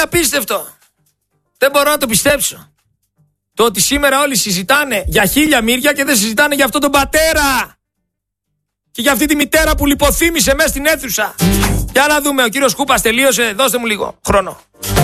απίστευτο. Δεν μπορώ να το πιστέψω. Το ότι σήμερα όλοι συζητάνε για 1000 μύρια και δεν συζητάνε για αυτόν τον πατέρα. Και για αυτή τη μητέρα που λιποθύμησε μέσα στην αίθουσα. Για να δούμε, ο κύριος Κούπας τελείωσε. Δώστε μου λίγο χρόνο.